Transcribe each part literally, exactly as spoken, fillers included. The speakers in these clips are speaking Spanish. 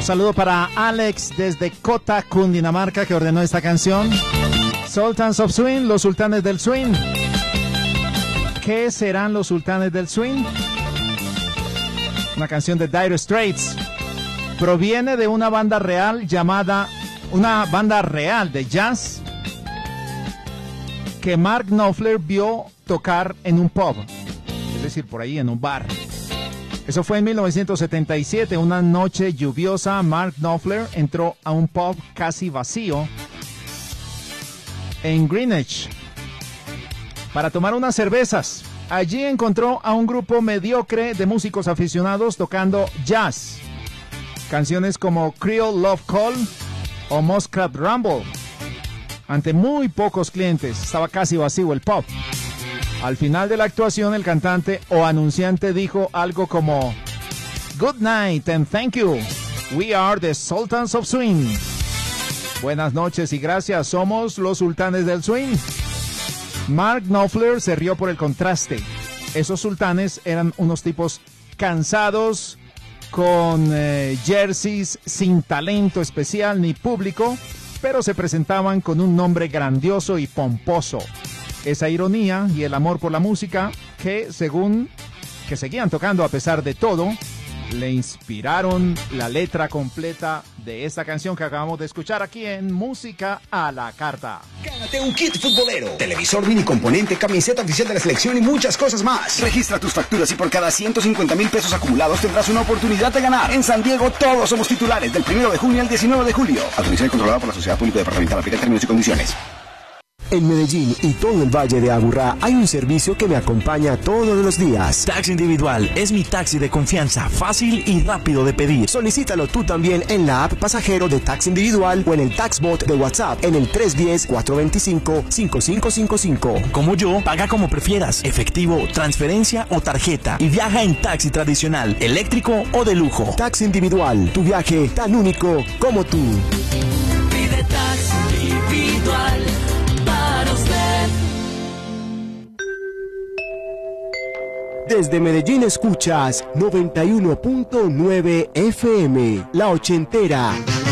saludo para Alex desde Cota, Cundinamarca, que ordenó esta canción. Sultans of Swing, los sultanes del swing. ¿Qué serán los sultanes del swing? Una canción de Dire Straits. Proviene de una banda real llamada, una banda real de jazz que Mark Knopfler vio tocar en un pub, es decir, por ahí en un bar. Eso fue en mil novecientos setenta y siete, una noche lluviosa. Mark Knopfler entró a un pub casi vacío en Greenwich para tomar unas cervezas. Allí encontró a un grupo mediocre de músicos aficionados tocando jazz. Canciones como Creole Love Call o Muskrat Rumble. Ante muy pocos clientes, estaba casi vacío el pub. Al final de la actuación, el cantante o anunciante dijo algo como: "Good night and thank you. We are the Sultans of Swing." Buenas noches y gracias, somos los sultanes del swing. Mark Knopfler se rió por el contraste. Esos sultanes eran unos tipos cansados, con eh, jerseys sin talento especial ni público, pero se presentaban con un nombre grandioso y pomposo. Esa ironía y el amor por la música, que según que seguían tocando a pesar de todo, le inspiraron la letra completa de esta canción que acabamos de escuchar aquí en Música a la Carta. Gánate un kit futbolero, televisor mini componente, camiseta oficial de la selección y muchas cosas más. Registra tus facturas y por cada ciento cincuenta mil pesos acumulados tendrás una oportunidad de ganar. En San Diego todos somos titulares del primero de junio al diecinueve de julio. Autorizada y controlada por la Sociedad Pública Departamental. Aplica términos y condiciones. En Medellín y todo el Valle de Aburrá hay un servicio que me acompaña todos los días. Taxi Individual es mi taxi de confianza, fácil y rápido de pedir. Solicítalo tú también en la app pasajero de Taxi Individual o en el Taxbot de WhatsApp en el tres uno cero, cuatro dos cinco, cinco cinco cinco cinco. Como yo, paga como prefieras, efectivo, transferencia o tarjeta, y viaja en taxi tradicional, eléctrico o de lujo. Taxi Individual, tu viaje tan único como tú. Pide Taxi Individual. Desde Medellín escuchas noventa y uno punto nueve F M, La Ochentera.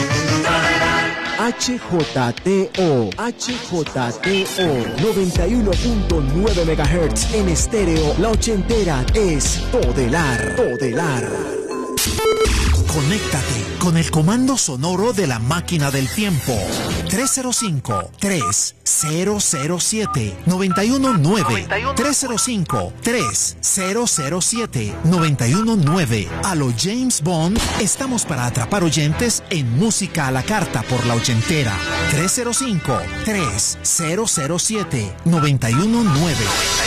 H J T O, H J T O, noventa y uno punto nueve megahertz en estéreo. La Ochentera es Todelar, Todelar. Conéctate con el comando sonoro de la máquina del tiempo. tres cero cinco, tres cero cero siete, nueve uno nueve. tres cero cinco, tres cero cero siete, nueve uno nueve. A lo James Bond, estamos para atrapar oyentes en Música a la Carta por La Ochentera. tres cero cinco, tres cero cero siete, nueve uno nueve.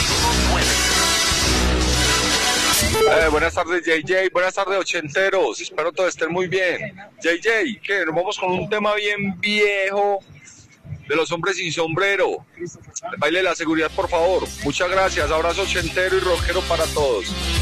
Eh, buenas tardes, J J. Buenas tardes, ochenteros. Espero todos estén muy bien. J J, ¿qué? Nos vamos con un tema bien viejo de los hombres sin sombrero. Baile la seguridad, por favor. Muchas gracias. Abrazo ochentero y rockero para todos.